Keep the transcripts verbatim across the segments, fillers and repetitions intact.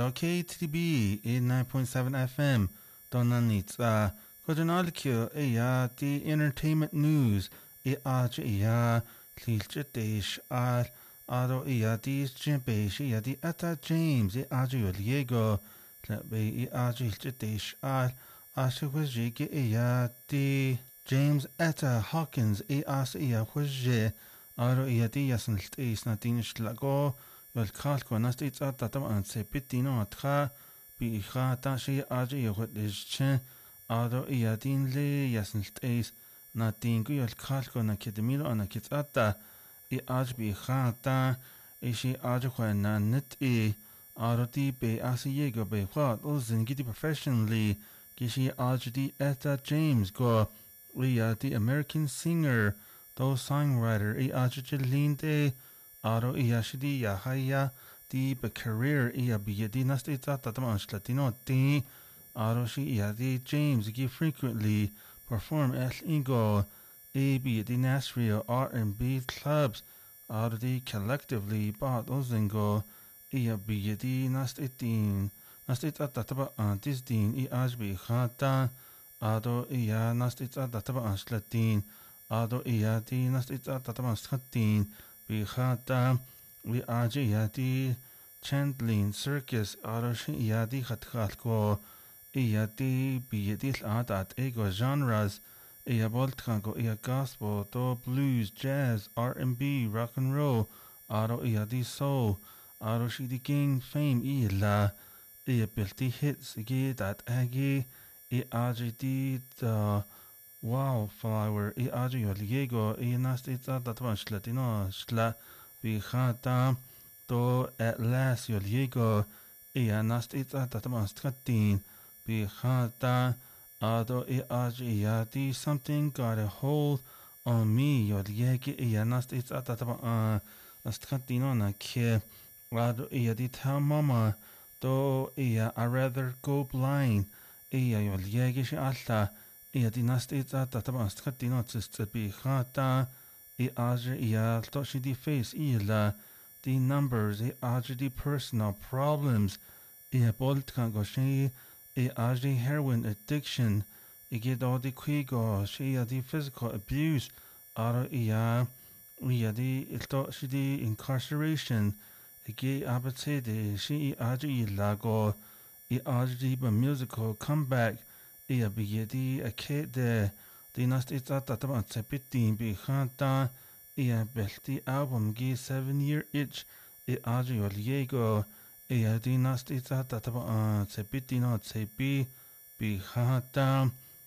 Aro K T B eighty-nine point seven F M Donanitza Kojanalkyo Eya the entertainment news E Aj Eya Tilchetish Al Aro Eya the Jimpish Eya the Ata James E Aj Diego Tlabe E Aj Tilchetish Al Ashwajiki Eya the James Etta Hawkins E As Eya Wajje Aro Eya the Yasan Is Natinish Lago والكالكو ناس تيتسات طبعا سيبتينو أتخا بيخا تاشي آجي يخد إجتشن آدو إيادين لي يسنلت إيس ناتينكو يالكالكو ناكيدميلو أنا كيتساتا إي آج بيخا تا إيشي آجي خوانا نت إي آدو دي بي آسي ييغو بيخواد أو زنجي دي professionally كيشي آج دي إتا جيمس غو إيا دي American singer دو songwriter إي آج جلين دي Aro iya shidi ya haya di be career iya biyadi nastita tatama latino ti aro shi iya di James gi frequently perform at ingo a biyadi Nashville R and B clubs aro di collectively bought ozingo iya biyadi nastitin nastita tataba antisdin i ajbi khata ado iya nastita tataba latin ado iya di nastita tataba skatin بخاطة وآجي ياتي Chandlin Circus Aroshi yadi khatkalko yadi biyadi adat ego genres iya boltkanko iya gospel to blues jazz R and B rock and roll aro yadi soul aro shidi king fame ila iya bilti hits igi dat agi i aji di the wildflower i aji yoliego i nastita datwan shlatino shla bikhata to at last yoliego ia nastita datwan stratin bikhata ado i aji yadi something got a hold on me yoliegi ia nastita datwan stratino na ke ado ia di tell mama to ia I rather go blind ia yoliegi shi alla ia dinastita tatama stratino tsibi khata i aje ia toshi di face ila the numbers i aje di personal problems ia boltkan goshi i aje heroin addiction i get all the quigo she ia di physical abuse aro ia ia di toshi di incarceration i get abate she i aje ila go i aje di musical comeback ia biyedi a kede dinastita tatama tsepitin bi khanta ia belti album gi seven year itch i aji oliego ia dinastita tatama tsepitino tsepi bi khanta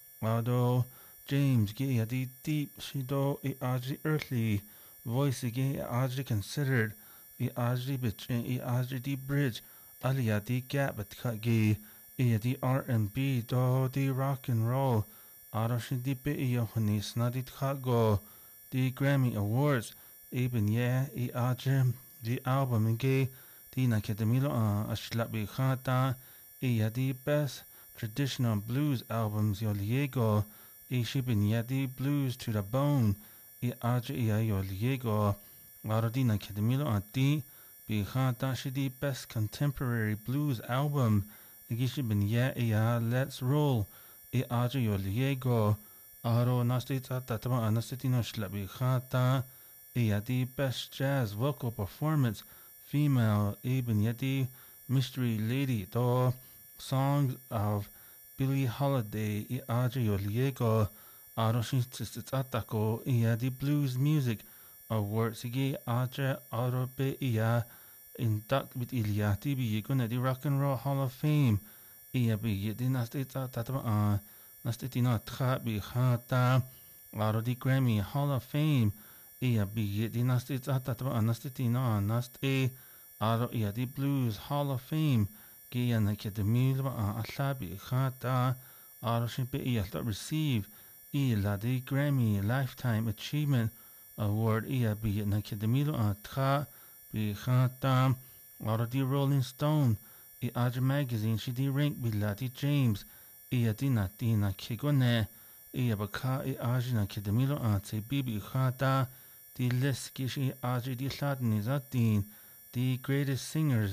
ado James gi ia di deep shido i aji earthly voice gi aji considered i aji bitch i aji di bridge alia di gap at gi ia di R and B do di rock and roll aro shidi be iyo huni snadit khago di Grammy Awards even yeah i ajem di album nge di nakademilo a shlabi khata ia di best traditional blues albums yoliego i shibin yeah di blues to the bone i aje ia yoliego aro di nakademilo a di bi khata shidi best contemporary blues album Igishibin ya iya let's roll i aja yoliego aro nastita tatama anastitino shlabi khata iya di best jazz vocal performance female ibn yadi mystery lady do songs of Billie Holiday i aja yoliego aro shintsatako iya di blues music awards igi aja aro be iya induct with Iliati bi yikuna di Rock and Roll Hall of Fame iya bi yidi nastita tatama uh, nastitina tra bi khata aro di Grammy Hall of Fame iya bi yidi nastita tatama nastitina nasti aro iya di Blues Hall of Fame giya nakademi lwa alla bi khata aro shimpe iya to receive iya di Grammy Lifetime Achievement Award iya bi nakademi lwa tra Bikhata aro di Rolling Stone i aja magazine shi di rank bilati James iya di natina kigone iya baka i aja na kidamilo ate bibi khata di list ki shi aja di ladni zatin the greatest singers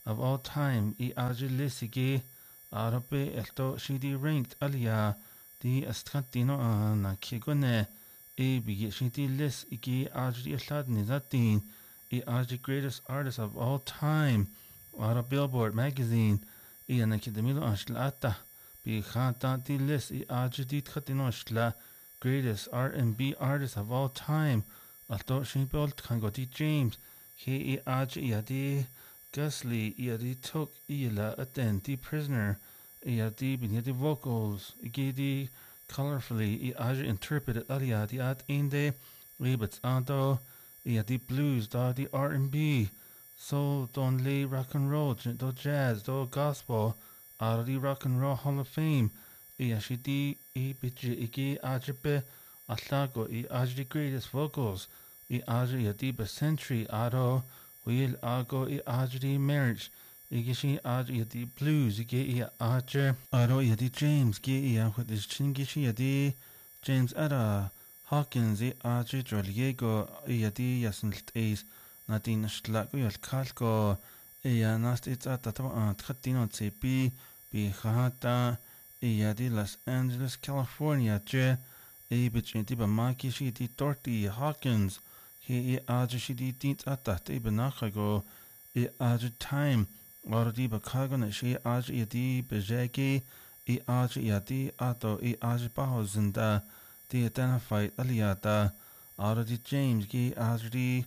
of all time I aja lisigi Arabe elto shidi ranked alia di askantino na kigone e bigi shidi list igi aja islad nizatin I aja greatest artist of all time Ara Billboard magazine I an akademilo ashlata bi khata di list I aja di khatino ashla greatest R and B artist of all time alto shibol kangoti James he I aja yadi Gusly yadi took ila atten the prisoner yadi binyadi vocals igidi colorfully I aja interpreted aliyadi at inde libets ando yadi blues da the R and B soul don lay rock and roll do jazz do gospel already rock and roll hall of fame yashidi I biji igi ajabe atlago I aja greatest vocals I aja yadi be century ado Will ago I ajri marriage Igishi aj yadi blues igi I aja aro yadi James gi I with his chingishi yadi James Ada Hawkins I ajri droliego yadi yasnlt ace Nadine Schlago yal kalko iya nast it's at the tratino tsepi bi khata yadi Los Angeles California je e bitchinti ba makishi di Dorothy Hawkins he aja shidi dint atat ibn nachago I aja time already bakagon she aja yadi bejeki I aja yadi ato I aja bahozinda the identified aliyata already James gi aja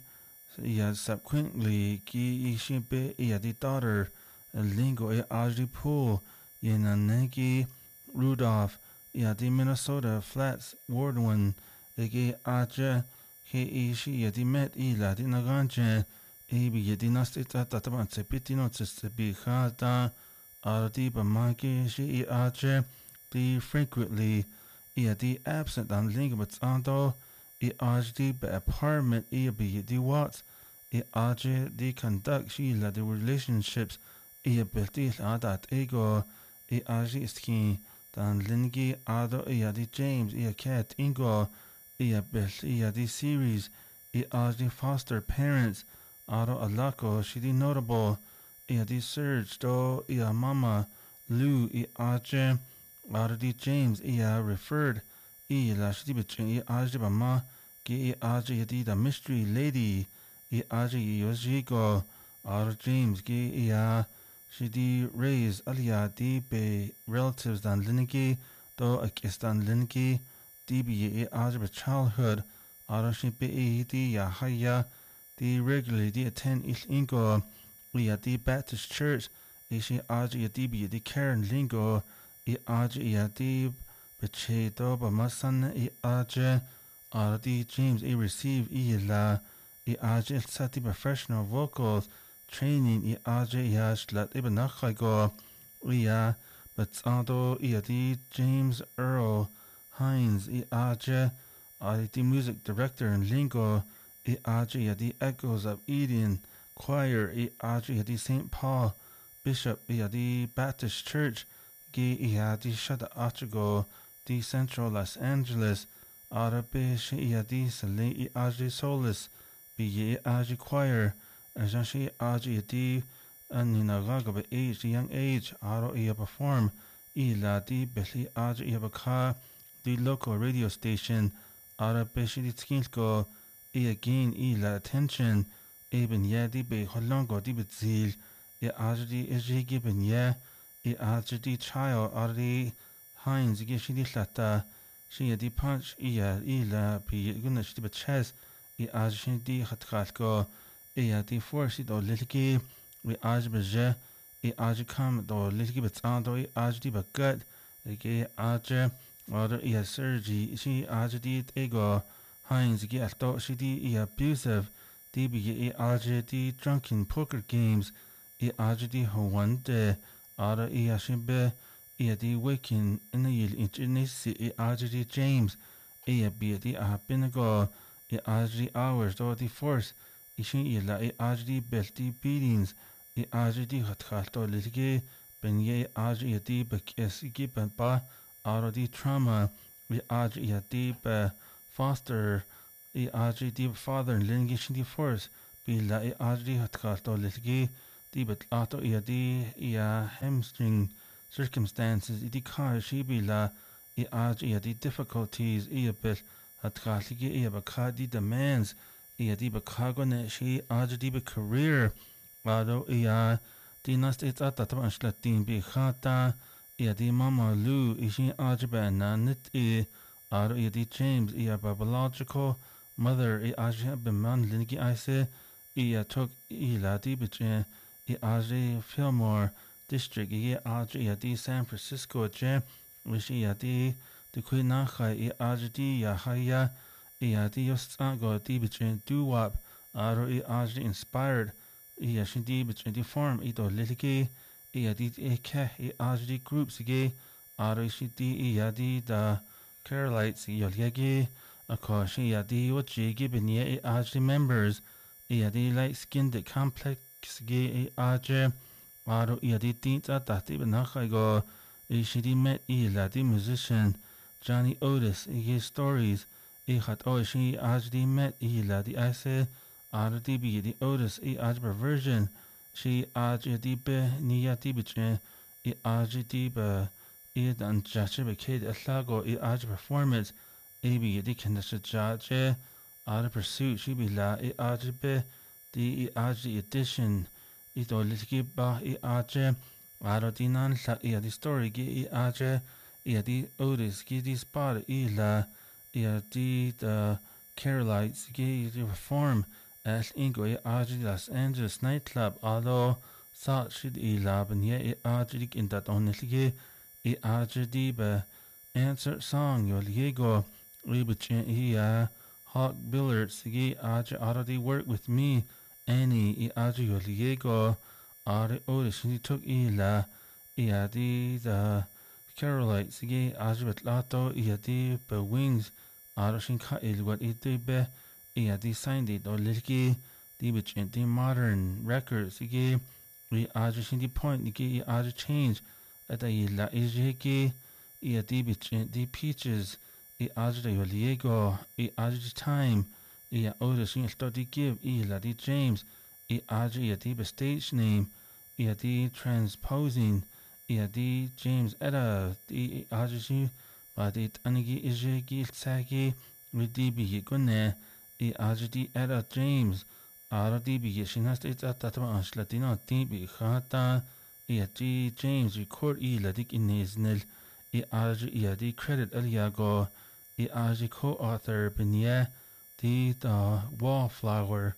ya subsequently gi ishibe yadi daughter lingo I aja pool yenanegi Rudolph yadi Minnesota Flats Ward one igi aja he ishi yadi met ila di naganche e bi yadi nastita tataban sepitino tsebi khata ardi bamaki shi I aje di frequently yadi absent on lingabats ando I ajdi be apartment I bi yadi watts I aje di conduct shi la the relationships I ability adat ego I aji skin dan lingi ado yadi James I cat ingo I built I the series I the foster parents Aro alako shidi notable I the surge do I mama Lou I aje Aro di James I referred I la shidi bitchin I aje bama Gi I aje di the mystery lady I aje yojigo Aro James gi I shidi raised aliya di be relatives dan linigi do akistan linigi D B A algebra childhood Arashi B D Yahaya D regularly attend Il Ingo Ria D Baptist Church Ishi Aji D B D Karen Lingo I Aji D Beche Do Bamasan I Aji R D James I receive I La I Aji Sati professional vocals training I Aji Yashlat Ibn Nakhago Ria Batsado I D James Earl Hines I aja I the music director in Lingo I aja the Echoes of Eden choir I aja the Saint Paul Bishop I the Baptist Church Gi I the Shada Achago the Central Los Angeles Arabe Shi I the Sale I aja Solis Bi I aja choir Ajashi aja the Aninagaga by age young age Aro I perform I la di Beli aja I baka the local radio station Arabe Shiditskilko I again I la attention Eben Yadi be Holongo di Bezil I Ajdi Ejigi ben Ye I Ajdi child Ardi Heinz Gishidi Lata She di punch I I la Pi Gunash di Bachaz I Ajdi Hatkalko I di force do Lilki I Ajbeje I Ajkam do Lilki Betando I Ajdi Bagat I Aj Or I surgery she ajdi ego Heinz gi alto she di abusive D B I ajdi drunken poker games I ajdi hawande or I ashimbe I di waking in the yil inch I ajdi James I be di abinago I ajdi hours do di force ishin ila I ajdi belti beatings I ajdi hatkalto litige ben ye ajdi bekes giben ba Already trauma we aj deep foster I aj deep father and lingish the force be la aj hatkalto litgi di bet lato ia di ia hamstring circumstances idi car she be la I aj ia di difficulties ia bit at khaligi ia ba di demands ia di ba kagone she aj di ba career ado ia di nast it's at that man slatin bi khata ia di mama lu ishi aj ba na nit i ado ia di James ia ba biological mother I aj ba man lingi I say ia took I la di bitche I aj Fillmore district ia aj ia di San Francisco je wish ia di the queen nacha I aj di ya haya ia di just go di bitche do wap aro I aj inspired ia shin di bitche di form I do litiki ia di eke I aj di groups ge aro shi di ia di da Carolites ia yagi akos ia di wachi gi benia I aj di members ia di light skinned complex ge I aj aro ia di tinta tati nacha go Ishidi met ila di musician Johnny Otis ige stories I had o she ajdi met ila di ase ara di bi di Otis I ajba version she ajdi be niya di biche I ajdi be I dan jache be kid aslago I aj performance I bi di kendasha jache ara pursuit she be la I ajbe di I ajdi edition I do litki ba I aje Aro di nan la ia di story gi I aje ia di Otis gi di spot I la ia di the Carolites gi di perform as ingo I aje Los Angeles nightclub although sa shid I la ben ye I aje di in that on gi I aje di be answer song yo liego I bitchen I Hawk Billards gi aje aro di work with me Annie I aje yo liego Are Otis he took ila ia di the Carolites ge ajbet lato ia di be wings are shin ka il what it be ia di signed it or liki di bit di modern records ge we aj shin di point ge aj change at ila is ge ia di bit di peaches I aj de liego I aj time ia Otis shin study give ila di James I aj ia di be stage name ia di transposing ia di James era di aji ba di tanigi ije gi tsagi with di bi gune I aji di era James ara di bi shinast it at that man latino di bi khata ia di James record I la dik inesnel I aji ia di credit aliago I aji co-author benya di the wallflower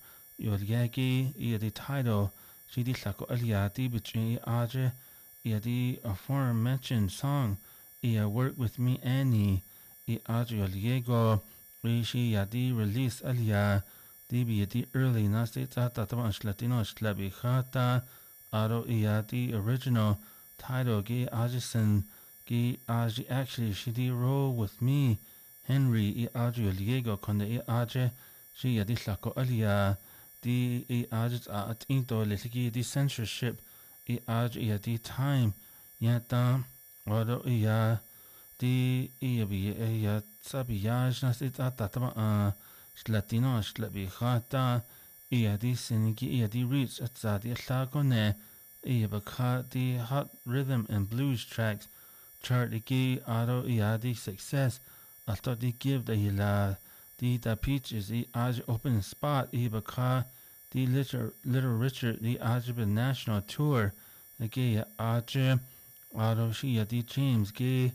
yolgagi ia di title she di lako alia di bitche aje ia di aforementioned song ia work with me Annie I aje aliego she ia di release alia di bi di early nasti tata tama latino slabi khata aro ia di original title ge ajisen ge aje actually she di roll with me Henry I aje aliego konde I aje she ia di lako alia di I aj at into litigi di censorship I aj ia di time yata wado ia di ia bi ia sabiyaj nasit atatama a latino slabi khata ia di sinigi ia di roots at sa di lagone ia bakha di hot rhythm and blues tracks chart di aro ia di success alto di give the ila di da peaches I aj open spot I bakha di little little Richard di aj national tour ge aj aro shi di James ge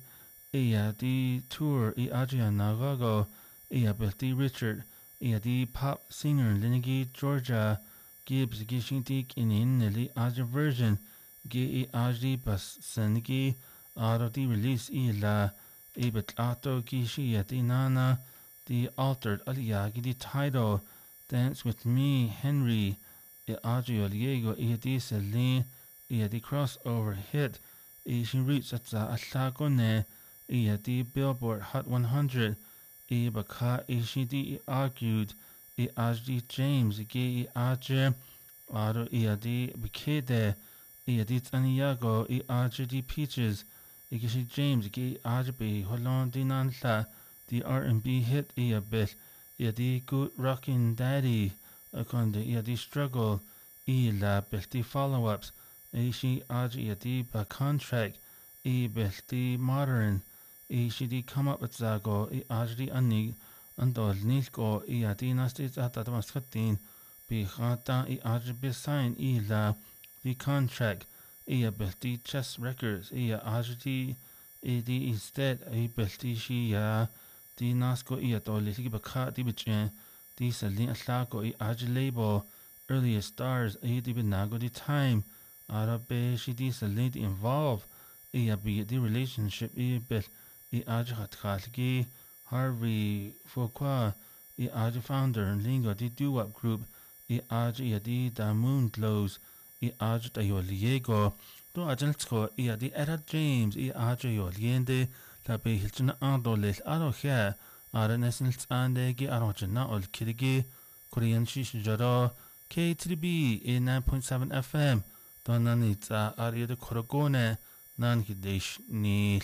ia di tour I aj nagago ia di Richard ia di pop singer linigi Georgia Gibbs ge shintik in in the aj version ge I aj di bas sengi aro di release I la I betlato ge shi di nana the altered alia di title Dance with Me Henry I Adrio Liego I di Celine I di crossover hit I she reached at the Atlagone I di Billboard Hot one hundred I baka I she di argued I Aj James ge I Aj aro I di Bikede I di Taniago I Aj di Peaches I she James ge Aj be Holland di Nantla the R and B hit I bit ia di good rockin' daddy akonde ia di struggle I la belti follow-ups. I she aji adi ba contract. I belti modern. I she di come up with zago. I aji ani andol nilko. I adi nasti zata damaskatin. Bi khata I aji besign. I la the contract. I belti chess records. I aji I di instead. I belti she ya. Di nasko I adoli ligi baka di bichen. Di salin atlako I aji label. Earliest stars. I di binago di time. Arabe she di salin involved. I be the relationship. I bel. I aji hatkatki. Harvey Fuqua. I aji founder. Lingo di doo-wop group. I aji di da moon glows. I aji da yo liego. Do ajelsko. I di Etta James. I aji yo liende. La be hilchina ando lil aro khe. Ara nesnils andegi aro jina ol kirigi. Korean shish jaro. K three B A nine point seven F M. Donanitza Aria de Korogone. Nan hidesh nil.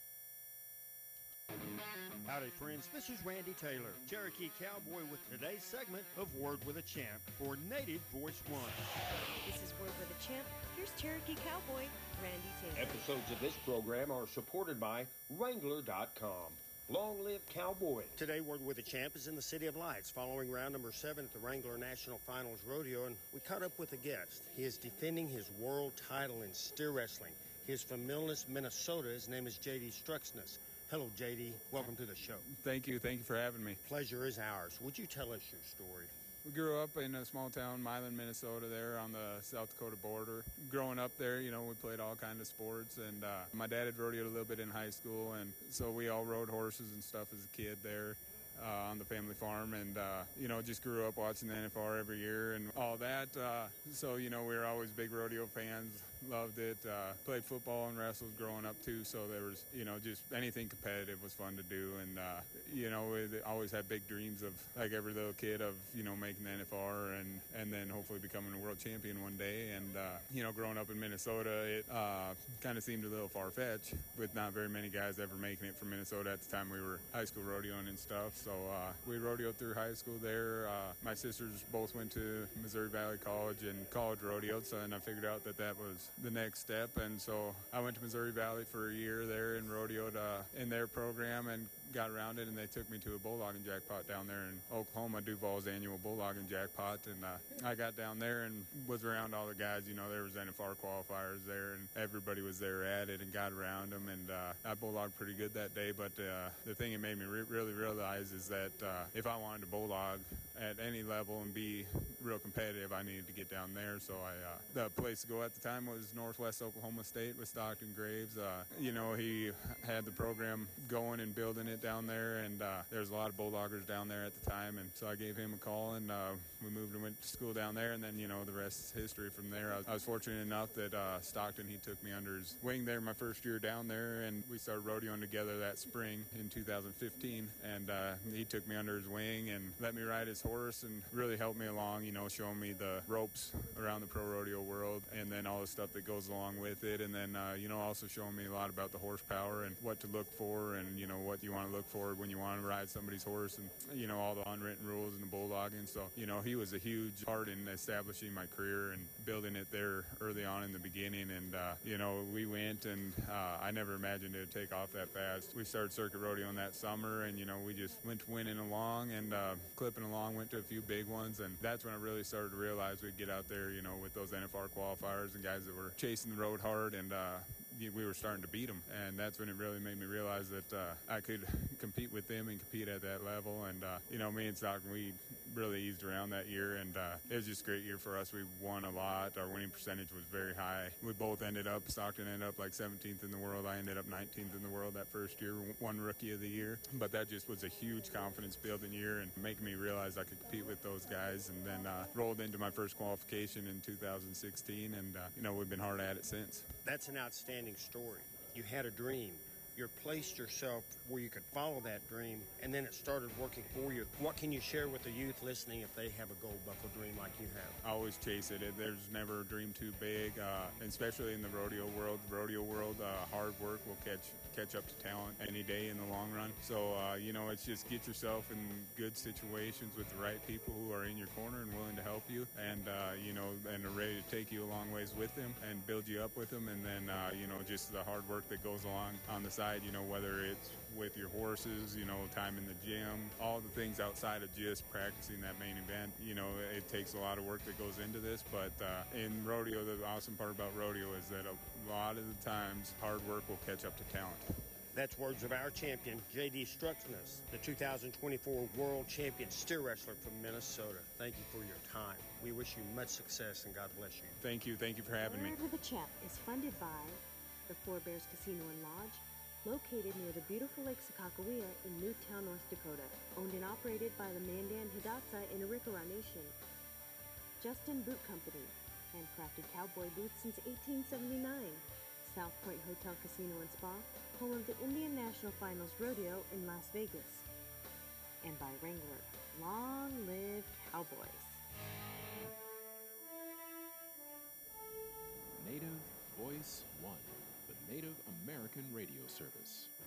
Howdy, friends. This is Randy Taylor, Cherokee Cowboy, with today's segment of Word with a Champ for Native Voice One. This is Word with a Champ. Here's Cherokee Cowboy, Randy Taylor. Episodes of this program are supported by Wrangler dot com. Long live Cowboy. Today, Word with a Champ is in the City of Lights, following round number seven at the Wrangler National Finals Rodeo, and we caught up with a guest. He is defending his world title in steer wrestling. He is from Milnes, Minnesota. His name is J D Struxness. Hello, J D. Welcome to the show. Thank you. Thank you for having me. Pleasure is ours. Would you tell us your story? We grew up in a small town, Milan, Minnesota, there on the South Dakota border. Growing up there, you know, we played all kinds of sports, and uh, my dad had rodeoed a little bit in high school, and so we all rode horses and stuff as a kid there. Uh, on the family farm, and uh, you know, just grew up watching the N F R every year and all that. Uh, so you know, we were always big rodeo fans. Loved it. Uh, played football and wrestled growing up too. So there was, you know, just anything competitive was fun to do. And uh, you know, we always had big dreams of, like every little kid, of you know making the N F R and and then hopefully becoming a world champion one day. And uh, you know, growing up in Minnesota, it uh, kind of seemed a little far fetched, with not very many guys ever making it from Minnesota. At the time, we were high school rodeoing and stuff. So uh, we rodeoed through high school there. Uh, my sisters both went to Missouri Valley College and college rodeoed, so then I figured out that that was the next step. And so I went to Missouri Valley for a year there and rodeoed uh, in their program and got around it, and they took me to a bulldogging jackpot down there in Oklahoma, Duval's annual bulldogging jackpot. And uh, I got down there and was around all the guys. You know, there was N F R qualifiers there, and everybody was there at it, and got around them. And uh, I bulldogged pretty good that day. But uh, the thing it made me re- really realize is that uh, if I wanted to bulldog at any level and be real competitive, I needed to get down there. So I, uh, the place to go at the time was Northwest Oklahoma State with Stockton Graves. Uh, you know, he had the program going and building it down there, and uh, there's a lot of bulldoggers down there at the time. And so I gave him a call, and uh, we moved and went to school down there. And then, you know, the rest is history from there. I was, I was fortunate enough that uh, Stockton, he took me under his wing there my first year down there, and we started rodeoing together that spring in two thousand fifteen. And uh, he took me under his wing and let me ride his horse and really helped me along, you know, showing me the ropes around the pro rodeo world and then all the stuff that goes along with it. And then, uh, you know, also showing me a lot about the horsepower and what to look for and, you know, what you want to look for when you want to ride somebody's horse and, you know, all the unwritten rules in the bulldogging. So, you know, he was a huge part in establishing my career and building it there early on in the beginning. And, uh, you know, we went and uh, I never imagined it would take off that fast. We started circuit rodeoing that summer and, you know, we just went winning along and uh, clipping along, went to a few big ones. And that's when I really started to realize we'd get out there, you know, with those N F R qualifiers and guys that were chasing the road hard, and uh, we were starting to beat them. And that's when it really made me realize that uh, I could compete with them and compete at that level. And, uh, you know, me and Stockton, we really eased around that year, and uh, it was just a great year for us. We won a lot. Our winning percentage was very high. We both ended up, Stockton ended up like seventeenth in the world. I ended up nineteenth in the world that first year, won Rookie of the Year. But that just was a huge confidence-building year and making me realize I could compete with those guys. And then uh, rolled into my first qualification in two thousand sixteen, and, uh, you know, we've been hard at it since. That's an outstanding story. You had a dream. You placed yourself where you could follow that dream, and then it started working for you. What can you share with the youth listening if they have a gold buckle dream like you have? I always chase it. There's never a dream too big, uh, especially in the rodeo world. The rodeo world, uh, hard work will catch catch up to talent any day in the long run. So, uh, you know, it's just get yourself in good situations with the right people who are in your corner and willing to help you, and, uh, you know, and are ready to take you a long ways with them and build you up with them. And then, uh, you know, just the hard work that goes along on the side, you know, whether it's with your horses, you know, time in the gym, all the things outside of just practicing that main event. You know, it takes a lot of work that goes into this, but uh, in rodeo, the awesome part about rodeo is that a lot of the times hard work will catch up to talent. That's words of our champion, J D Struxness, the two thousand twenty-four World Champion Steer Wrestler from Minnesota. Thank you for your time. We wish you much success, and God bless you. Thank you. Thank you for having me. Word with the Champ is funded by the Four Bears Casino and Lodge, located near the beautiful Lake Sakakawea in Newtown, North Dakota. Owned and operated by the Mandan Hidatsa in Arikara Nation. Justin Boot Company, handcrafted cowboy boots since eighteen seventy-nine. South Point Hotel Casino and Spa, home of the Indian National Finals Rodeo in Las Vegas. And by Wrangler, long live Cowboys. Native Voice One, the Native American radio service.